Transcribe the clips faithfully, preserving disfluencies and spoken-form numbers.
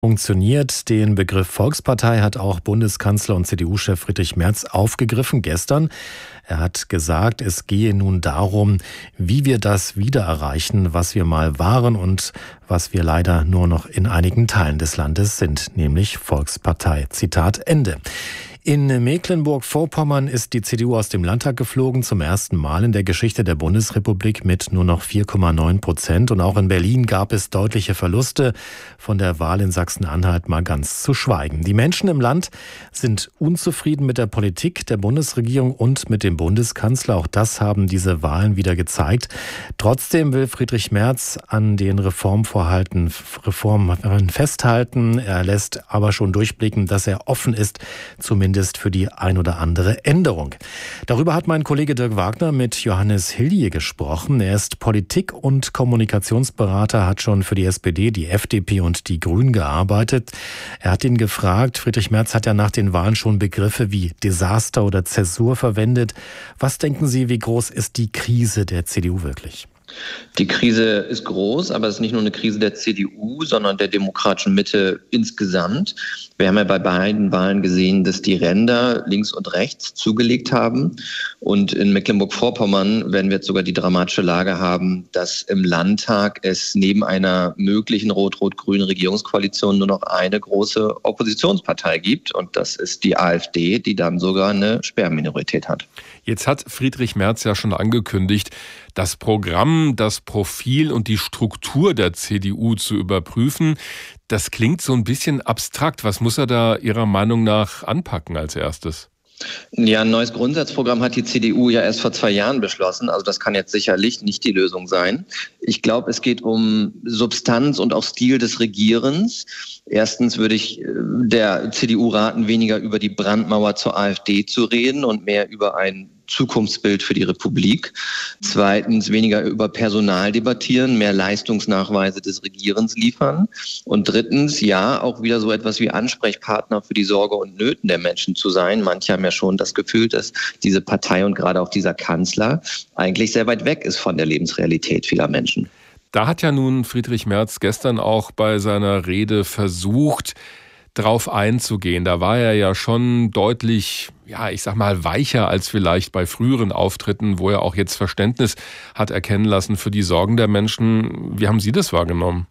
Funktioniert. Den Begriff Volkspartei hat auch Bundeskanzler und C D U-Chef Friedrich Merz aufgegriffen gestern. Er hat gesagt, es gehe nun darum, wie wir das wieder erreichen, was wir mal waren und was wir leider nur noch in einigen Teilen des Landes sind, nämlich Volkspartei. Zitat Ende. In Mecklenburg-Vorpommern ist die C D U aus dem Landtag geflogen, zum ersten Mal in der Geschichte der Bundesrepublik mit nur noch vier Komma neun Prozent. Und auch in Berlin gab es deutliche Verluste, von der Wahl in Sachsen-Anhalt mal ganz zu schweigen. Die Menschen im Land sind unzufrieden mit der Politik der Bundesregierung und mit dem Bundeskanzler. Auch das haben diese Wahlen wieder gezeigt. Trotzdem will Friedrich Merz an den Reformvorhalten, Reformen festhalten. Er lässt aber schon durchblicken, dass er offen ist, zumindest für die ein oder andere Änderung. Darüber hat mein Kollege Dirk Wagner mit Johannes Hilje gesprochen. Er ist Politik- und Kommunikationsberater, hat schon für die S P D, die F D P und die Grünen gearbeitet. Er hat ihn gefragt, Friedrich Merz hat ja nach den Wahlen schon Begriffe wie Desaster oder Zäsur verwendet. Was denken Sie, wie groß ist die Krise der C D U wirklich? Die Krise ist groß, aber es ist nicht nur eine Krise der C D U, sondern der demokratischen Mitte insgesamt. Wir haben ja bei beiden Wahlen gesehen, dass die Ränder links und rechts zugelegt haben. Und in Mecklenburg-Vorpommern werden wir jetzt sogar die dramatische Lage haben, dass im Landtag es neben einer möglichen rot-rot-grünen Regierungskoalition nur noch eine große Oppositionspartei gibt. Und das ist die AfD, die dann sogar eine Sperrminorität hat. Jetzt hat Friedrich Merz ja schon angekündigt, das Programm, das Profil und die Struktur der C D U zu überprüfen. Das klingt so ein bisschen abstrakt. Was muss er da Ihrer Meinung nach anpacken als erstes? Ja, ein neues Grundsatzprogramm hat die C D U ja erst vor zwei Jahren beschlossen. Also das kann jetzt sicherlich nicht die Lösung sein. Ich glaube, es geht um Substanz und auch Stil des Regierens. Erstens würde ich der C D U raten, weniger über die Brandmauer zur AfD zu reden und mehr über ein Zukunftsbild für die Republik. Zweitens weniger über Personal debattieren, mehr Leistungsnachweise des Regierens liefern. Und drittens, ja, auch wieder so etwas wie Ansprechpartner für die Sorge und Nöten der Menschen zu sein. Manche haben ja schon das Gefühl, dass diese Partei und gerade auch dieser Kanzler eigentlich sehr weit weg ist von der Lebensrealität vieler Menschen. Da hat ja nun Friedrich Merz gestern auch bei seiner Rede versucht, drauf einzugehen. Da war er ja schon deutlich, ja, ich sag mal, weicher als vielleicht bei früheren Auftritten, wo er auch jetzt Verständnis hat erkennen lassen für die Sorgen der Menschen. Wie haben Sie das wahrgenommen?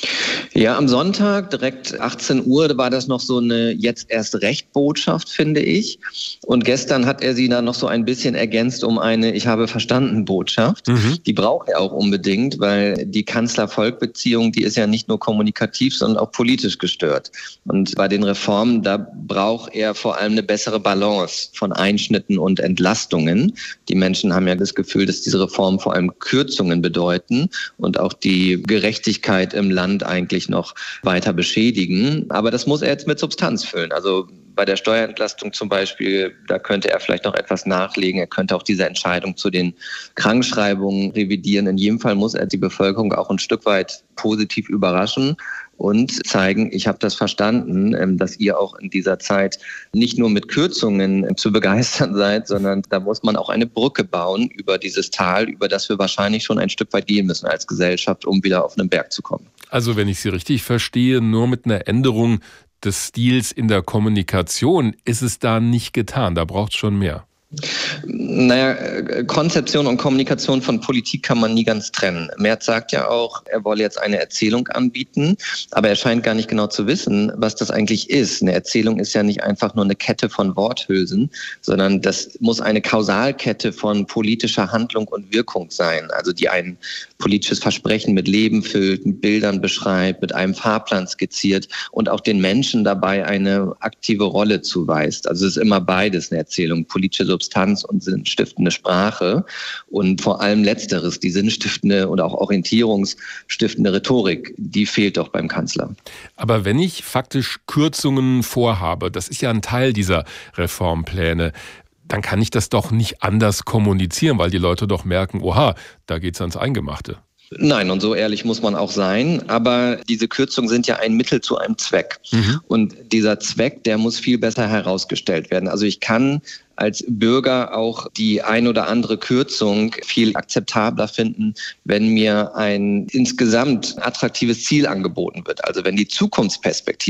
Ja, am Sonntag, direkt achtzehn Uhr, war das noch so eine jetzt erst recht Botschaft, finde ich. Und gestern hat er sie dann noch so ein bisschen ergänzt um eine Ich habe verstanden Botschaft. Mhm. Die braucht er auch unbedingt, weil die Kanzler-Volk-Beziehung, die ist ja nicht nur kommunikativ, sondern auch politisch gestört. Und bei den Reformen, da braucht er vor allem eine bessere Balance von Einschnitten und Entlastungen. Die Menschen haben ja das Gefühl, dass diese Reformen vor allem Kürzungen bedeuten und auch die Gerechtigkeit im Land eigentlich noch weiter beschädigen. Aber das muss er jetzt mit Substanz füllen. Also bei der Steuerentlastung zum Beispiel, da könnte er vielleicht noch etwas nachlegen. Er könnte auch diese Entscheidung zu den Krankschreibungen revidieren. In jedem Fall muss er die Bevölkerung auch ein Stück weit positiv überraschen und zeigen, ich habe das verstanden, dass ihr auch in dieser Zeit nicht nur mit Kürzungen zu begeistern seid, sondern da muss man auch eine Brücke bauen über dieses Tal, über das wir wahrscheinlich schon ein Stück weit gehen müssen als Gesellschaft, um wieder auf einen Berg zu kommen. Also wenn ich Sie richtig verstehe, nur mit einer Änderung des Stils in der Kommunikation ist es da nicht getan. Da braucht es schon mehr. Naja, Konzeption und Kommunikation von Politik kann man nie ganz trennen. Merz sagt ja auch, er wolle jetzt eine Erzählung anbieten, aber er scheint gar nicht genau zu wissen, was das eigentlich ist. Eine Erzählung ist ja nicht einfach nur eine Kette von Worthülsen, sondern das muss eine Kausalkette von politischer Handlung und Wirkung sein, also die ein politisches Versprechen mit Leben füllt, mit Bildern beschreibt, mit einem Fahrplan skizziert und auch den Menschen dabei eine aktive Rolle zuweist. Also es ist immer beides, eine Erzählung, politische Substanz und sinnstiftende Sprache und vor allem Letzteres, die sinnstiftende und auch orientierungsstiftende Rhetorik, die fehlt doch beim Kanzler. Aber wenn ich faktisch Kürzungen vorhabe, das ist ja ein Teil dieser Reformpläne, dann kann ich das doch nicht anders kommunizieren, weil die Leute doch merken, oha, da geht's ans Eingemachte. Nein, und so ehrlich muss man auch sein. Aber diese Kürzungen sind ja ein Mittel zu einem Zweck. Mhm. Und dieser Zweck, der muss viel besser herausgestellt werden. Also ich kann als Bürger auch die ein oder andere Kürzung viel akzeptabler finden, wenn mir ein insgesamt attraktives Ziel angeboten wird. Also wenn die Zukunftsperspektive